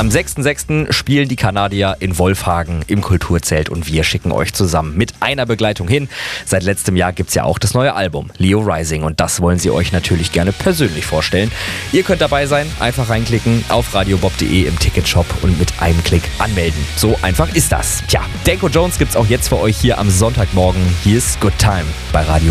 Am 6.6. spielen die Kanadier in Wolfhagen im Kulturzelt und wir schicken euch zusammen mit einer Begleitung hin. Seit letztem Jahr gibt es ja auch das neue Album Leo Rising und das wollen sie euch natürlich gerne persönlich vorstellen. Ihr könnt dabei sein, einfach reinklicken auf radiobob.de im Ticketshop und mit einem Klick anmelden. So einfach ist das. Tja, Danko Jones gibt's auch jetzt für euch hier am Sonntagmorgen. Hier ist Good Time bei Radio